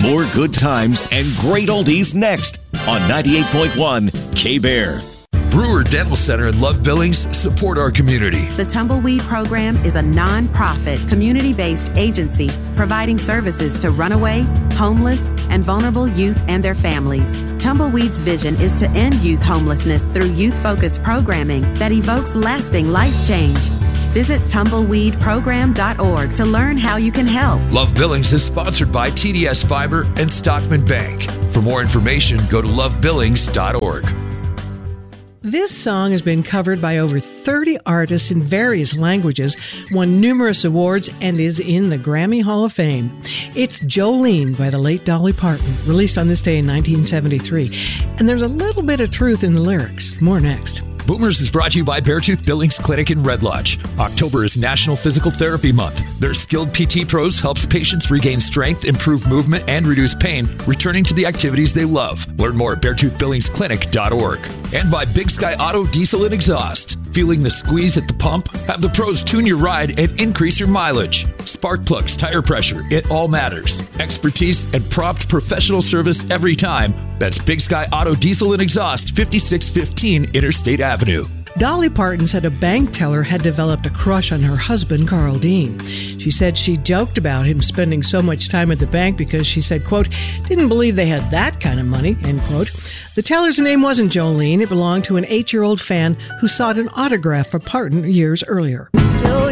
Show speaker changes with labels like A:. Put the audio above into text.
A: More good times and great oldies next on 98.1 K-Bear.
B: Brewer Dental Center in Love Billings support our community.
C: The Tumbleweed Program is a non-profit, community-based agency providing services to runaway, homeless, and vulnerable youth and their families. Tumbleweed's vision is to end youth homelessness through youth-focused programming that evokes lasting life change. Visit tumbleweedprogram.org to learn how you can help.
B: Love Billings is sponsored by TDS Fiber and Stockman Bank. For more information, go to lovebillings.org.
D: This song has been covered by over 30 artists in various languages, won numerous awards, and is in the Grammy Hall of Fame. It's Jolene by the late Dolly Parton, released on this day in 1973. And there's a little bit of truth in the lyrics. More next.
B: Boomers is brought to you by Beartooth Billings Clinic in Red Lodge. October is National Physical Therapy Month. Their skilled PT pros helps patients regain strength, improve movement, and reduce pain, returning to the activities they love. Learn more at BeartoothBillingsClinic.org. And by Big Sky Auto Diesel and Exhaust. Feeling the squeeze at the pump? Have the pros tune your ride and increase your mileage. Spark plugs, tire pressure, it all matters. Expertise and prompt professional service every time. That's Big Sky Auto Diesel and Exhaust, 5615 Interstate Avenue.
D: Dolly Parton said a bank teller had developed a crush on her husband, Carl Dean. She said she joked about him spending so much time at the bank because she said, quote, didn't believe they had that kind of money, end quote. The teller's name wasn't Jolene. It belonged to an 8-year-old fan who sought an autograph for Parton years earlier.
E: Jolene.